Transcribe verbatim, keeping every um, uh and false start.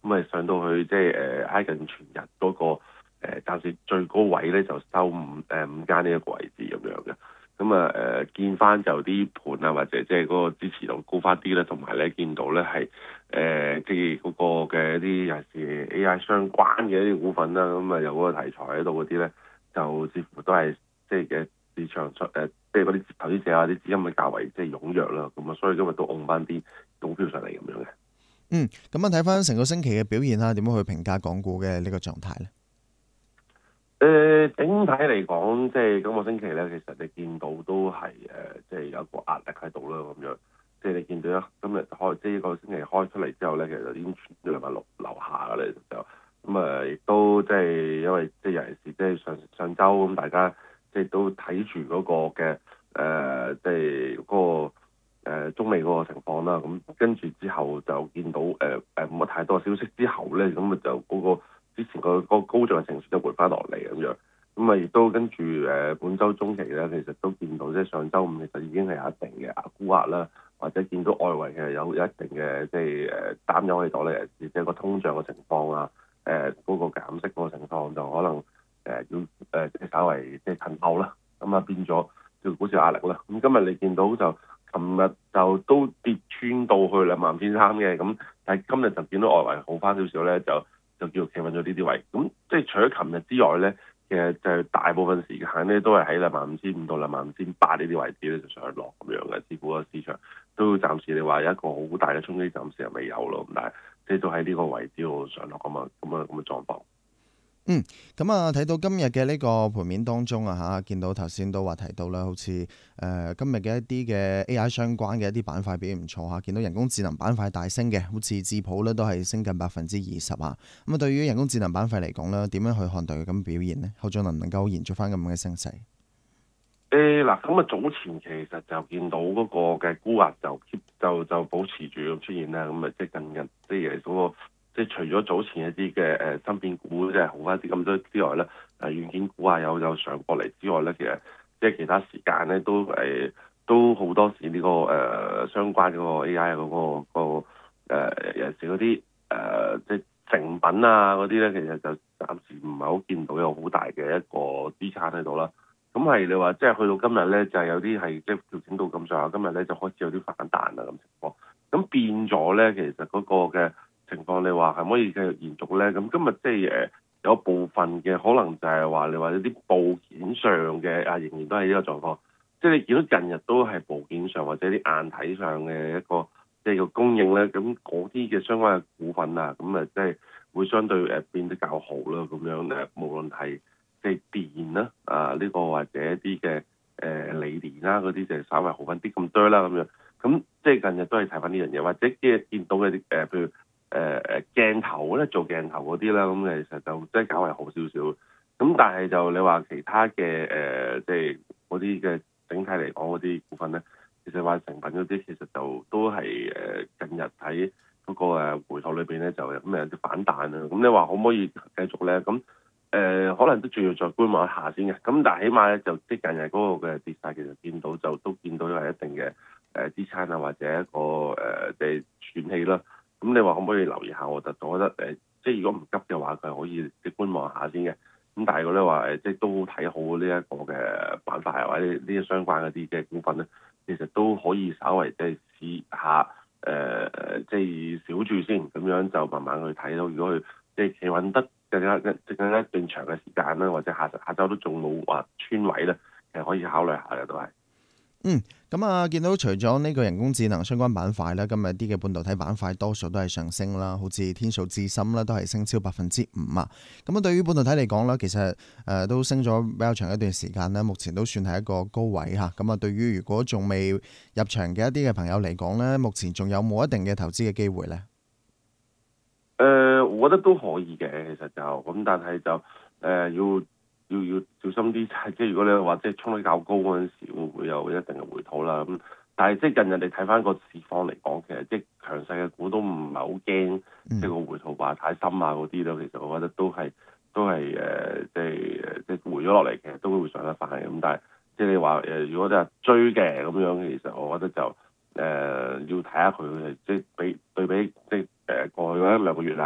咁啊上到去即係誒挨近全日嗰、個誒、呃、暫時最高位咧就收五誒五間呢一個位置咁樣嘅。咁啊誒見翻就啲盤啊或者即係嗰個支持度高翻啲咧，同埋咧見到咧係誒即係嗰個嘅一啲尤其是 A I 相關嘅一啲股份啦，咁啊有嗰個題材喺度嗰啲咧，就似乎都係即係嘅市場出誒、呃，即係嗰啲投資者啊啲資金嘅較為即係踴躍啦，咁啊所以今日都按翻啲股票上嚟咁樣嘅。 嗯，咁啊睇翻成個星期嘅表現啦，點樣去評價港股嘅呢個狀態咧？ 誒、呃、整體嚟講，即係今個星期咧，其實你見到都係誒、呃，即係有一個壓力喺度啦，咁樣。即係你見到一今日開，即係呢個星期開出嚟之後咧，其實已經穿咗兩萬六樓下嘅咧就。咁啊，亦、呃、都即係因為即係尤其是即係上上週咁，大家即係都睇住嗰個嘅誒、呃，即係嗰、那個、呃、中美嗰個情況啦。咁跟住之後就見到誒誒冇乜太多消息之後咧，咁啊就嗰、那個。之前個個高漲嘅情緒就回翻落嚟咁樣，咁啊亦都跟住誒、呃、本週中期咧，其實都見到即係上週五其實已經係有一定嘅沽壓啦，或者見到外圍嘅有有一定嘅即係誒擔憂喺度咧，即係個通脹嘅情況啊，誒、呃、嗰、那個減息嗰個情況就可能誒、呃、要誒即係稍為即係褪後啦，咁啊變咗就股市壓力啦。咁今日你見到就琴日就都跌穿到去兩萬五千三嘅，咁但係今日就見到外圍好翻少少咧就。就叫做企穩咗呢啲位，咁即係除咗琴日之外咧，其實就係大部分時間咧都係喺兩萬五千五到兩萬五千八呢啲位置咧就上落咁樣嘅，似乎個市場都暫時你話有一個好大嘅衝擊，暫時係未有咯，咁但係即係都喺呢個位置度上落咁啊咁啊咁嘅狀況。 嗯，咁啊睇到今日嘅呢個盤面當中啊嚇，見到頭先都話提到啦，好似誒、呃、今日嘅一啲嘅 A I 相關嘅一啲板塊表現唔錯嚇，見到人工智能板塊大升嘅，好似智普咧都係升近百分之二十啊。咁啊，對於人工智能板塊嚟講咧，點樣去看待佢咁表現呢？後續能唔能夠延續翻咁嘅升勢？ 誒嗱，咁啊早前其實就見到嗰個嘅沽壓就 keep 就就保持住咁出現啦，咁啊即係近日即係嗰個。即係除咗早前一啲嘅誒芯片股即係好翻啲咁多之外咧，誒軟件股啊有有上過嚟之外咧，其實即係其他時間咧都誒、呃、都好多時呢、這個誒、呃、相關嗰個 A I 嗰、那個、那個誒、呃、尤其是嗰啲誒即係成品啊嗰啲咧，其實就暫時唔係好見到有好大嘅一個支撐喺度啦。咁係你話即係去到今日咧，就係、是、有啲係即係調整到咁上下，今日咧就開始有啲反彈啊咁情況。咁變咗咧，其實嗰個嘅情況你話係唔可以繼續延續咧？咁今日即係誒有部分嘅可能就係話你話有啲部件上嘅啊，仍然都係呢個狀況。即係你見到近日都係部件上或者啲硬體上嘅一個即係個供應咧，咁嗰啲嘅相關嘅股份啊，咁啊即係會相對誒變得較好啦。咁樣誒，無論係即係電啦啊呢個或者一啲嘅誒鋰電啦嗰啲，就稍微好翻啲咁多啦咁樣。咁即係近日都係睇翻呢樣嘢，或者即係見到嘅啲誒譬如。誒誒、呃、鏡頭咧做鏡頭嗰啲啦，咁其實就即係較為好少少。咁但係就你話其他嘅誒、呃，即係嗰啲嘅整體嚟講嗰啲股份咧，其實話成品嗰啲其實就都係誒近日喺嗰個誒回吐裏邊咧，就咁有啲反彈啊。咁你話可唔可以繼續咧？咁誒、呃、可能都仲要再觀望一下先嘅。咁但係起碼咧就即係近日嗰個嘅跌勢，其實見到就都見到係一定嘅誒支撐啊，或者一個誒即係喘氣啦。咁你話可唔可以留意下？我就覺得誒、呃，即係如果唔急嘅話，佢可以即觀望下先嘅。咁但係如果你話誒，即係都睇好呢一個嘅板塊或者呢啲相關嗰啲嘅股份咧，其實都可以稍微即係試下誒誒、呃，即係少住先，咁樣就慢慢去睇到。如果佢即係企穩得更加即更加一段長嘅時間啦，或者下下週都仲冇話穿位咧，其實可以考慮下嘅都係。 嗯，咁啊，見到除咗呢個人工智能相關板塊咧，今日啲嘅半導體板塊多數都係上升啦，好似天數智深啦，都係升超百分之五啊。咁啊，對於半導體嚟講咧，其實誒、呃、都升咗比較長一段時間咧，目前都算係一個高位嚇。咁啊，對於如果仲未入場嘅一啲嘅朋友嚟講咧，目前仲有冇一定嘅投資嘅機會咧？ 誒、呃，我覺得都可以嘅，其實就咁，但係就誒、呃、要。要要小心啲，即係如果你話即係衝得較高嗰陣時，會唔會有一定嘅回吐啦？咁但係即係近日你睇翻個市況嚟講，其實即係強勢嘅股都唔係好驚，即係個回吐話太深啊嗰啲咯。其實我覺得都係都係誒、呃，即係即係回咗落嚟，其實都會上得快嘅。咁但係即係你話誒，如果你係追嘅咁樣，其實我覺得就誒、呃、要睇下佢即係比對比即係誒過去嗰一兩個月啦。